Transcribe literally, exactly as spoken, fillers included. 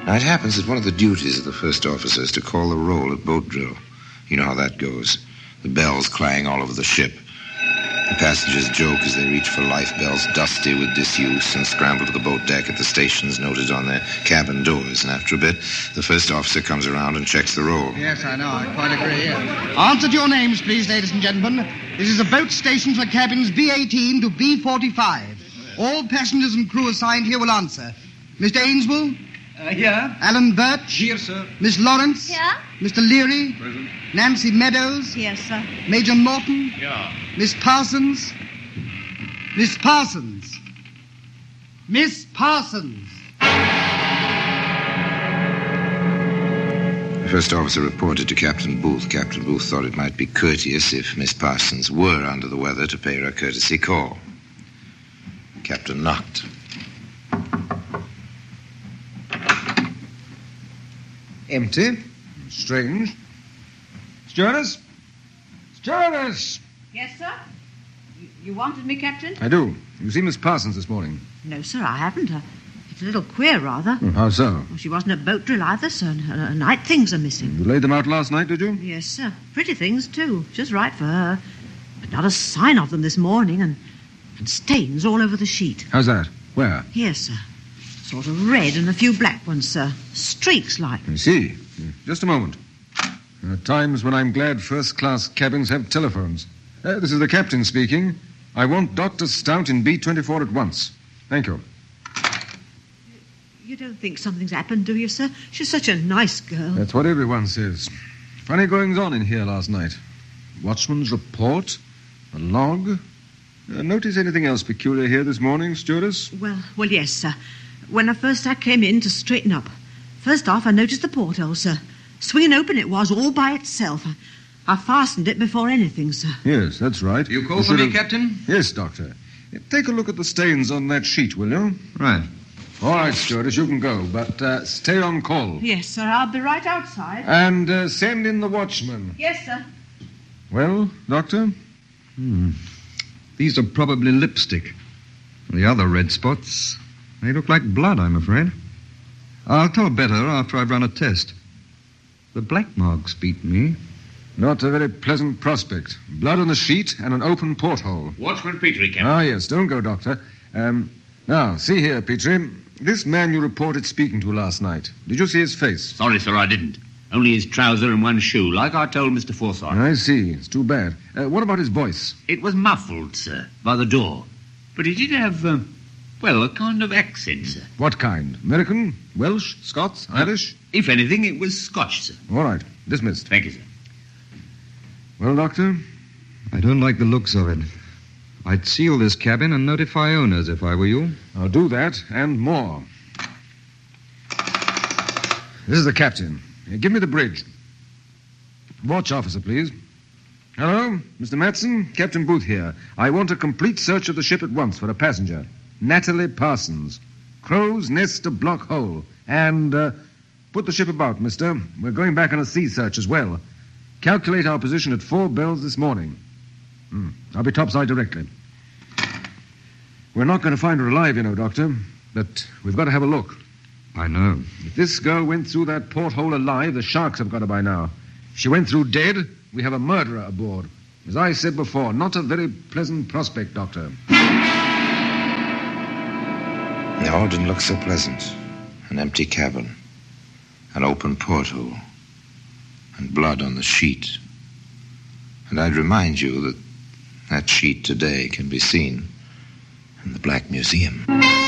Now, it happens that one of the duties of the first officer is to call the roll at boat drill. You know how that goes. The bells clang all over the ship. The passengers joke as they reach for life bells dusty with disuse and scramble to the boat deck at the stations noted on their cabin doors. And after a bit, the first officer comes around and checks the roll. Yes, I know. I quite agree. Yeah. Answer to your names, please, ladies and gentlemen. This is a boat station for cabins B eighteen to B forty-five. All passengers and crew assigned here will answer. Mister Ainswell? Uh, here. Alan Birch? Here, sir. Miss Lawrence? Here. Mister Leary? Present. Nancy Meadows? Yes, sir. Major Norton? Yeah. Miss Parsons? Miss Parsons? Miss Parsons? The first officer reported to Captain Booth. Captain Booth thought it might be courteous if Miss Parsons were under the weather to pay her a courtesy call. Captain knocked. Empty. Strange. Stewardess? Stewardess! Yes, sir? You, you wanted me, Captain? I do. You see Miss Parsons this morning? No, sir, I haven't. Uh, it's a little queer, rather. Oh, how so? Well, she wasn't at boat drill either, sir. And her, her night things are missing. You laid them out last night, did you? Yes, sir. Pretty things, too. Just right for her. But not a sign of them this morning, and, and stains all over the sheet. How's that? Where? Here, sir. Sort of red and a few black ones, sir. Streaks like. I see. Just a moment. There are times when I'm glad first-class cabins have telephones. Uh, this is the captain speaking. I want Doctor Stout in B twenty-four at once. Thank you. You don't think something's happened, do you, sir? She's such a nice girl. That's what everyone says. Funny goings-on in here last night. Watchman's report, a log. Uh, notice anything else peculiar here this morning, stewardess? Well, well, yes, sir. When I first I came in to straighten up, first off, I noticed the porthole, sir. Swinging open it was, all by itself. I, I fastened it before anything, sir. Yes, that's right. You call for me, have... Captain? Yes, Doctor. Take a look at the stains on that sheet, will you? Right. All right, stewardess, you can go, but uh, stay on call. Yes, sir, I'll be right outside. And uh, send in the watchman. Yes, sir. Well, Doctor? Hmm. These are probably lipstick. The other red spots, they look like blood, I'm afraid. I'll tell better after I've run a test. The black marks beat me. Not a very pleasant prospect. Blood on the sheet and an open porthole. Watchman Petrie, Captain. Ah, yes. Don't go, Doctor. Um, now, see here, Petrie. This man you reported speaking to last night. Did you see his face? Sorry, sir, I didn't. Only his trouser and one shoe, like I told Mister Forsyth. I see. It's too bad. Uh, what about his voice? It was muffled, sir, by the door. But he did have, uh, well, a kind of accent, sir. What kind? American? Welsh? Scots? Irish? If anything, it was Scotch, sir. All right. Dismissed. Thank you, sir. Well, Doctor? I don't like the looks of it. I'd seal this cabin and notify owners if I were you. I'll do that and more. This is the captain. Here, give me the bridge. Watch officer, please. Hello, Mister Matson, Captain Booth here. I want a complete search of the ship at once for a passenger. Natalie Parsons. Crow's Nest to Block Hole. And, uh, put the ship about, mister. We're going back on a sea search as well. Calculate our position at four bells this morning. Hmm. I'll be topside directly. We're not going to find her alive, you know, Doctor. But we've got to have a look. I know. If this girl went through that porthole alive, the sharks have got her by now. If she went through dead, we have a murderer aboard. As I said before, not a very pleasant prospect, Doctor. No, it didn't look so pleasant. An empty cabin, an open porthole, and blood on the sheet. And I'd remind you that that sheet today can be seen in the Black Museum.